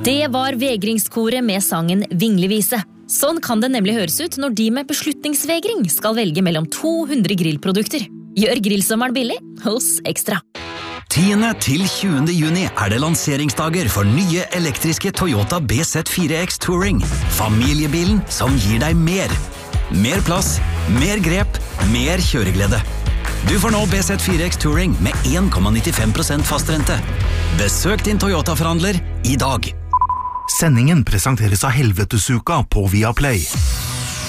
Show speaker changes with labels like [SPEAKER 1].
[SPEAKER 1] Det var vegringskoret med sangen Vinglevise. Sånn kan det nemlig høres ut når de med beslutningsvegring skal velge mellom 200 grillprodukter. Gjør grillsommeren billig hos Ekstra.
[SPEAKER 2] 10. til 20. juni det lanseringsdager for nye elektriske Toyota BZ4X Touring. Familiebilen som gir deg mer. Mer plass, mer grep, mer kjøreglede. Du får nå BZ4X Touring med 1,95% fastrente. Besøk din Toyota-forhandler i dag.
[SPEAKER 3] Sendingen presenteres av Helvetesuka på Viaplay.